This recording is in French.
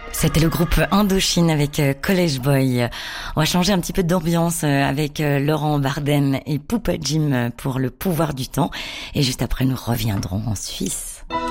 C'était le groupe Indochine avec College Boy. On va changer un petit peu d'ambiance avec Laurent Bardem et Poupa Jim pour Le pouvoir du temps. Et juste après, nous reviendrons en Suisse.